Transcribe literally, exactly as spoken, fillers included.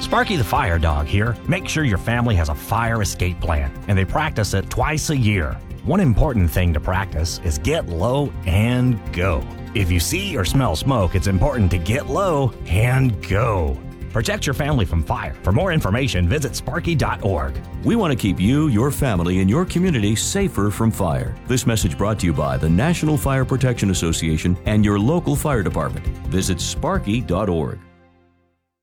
Sparky the Fire Dog here. Make sure your family has a fire escape plan, and they practice it twice a year. One important thing to practice is get low and go. If you see or smell smoke, it's important to get low and go. Protect your family from fire. For more information, visit sparky dot org. We want to keep you, your family, and your community safer from fire. This message brought to you by the National Fire Protection Association and your local fire department. Visit sparky dot org.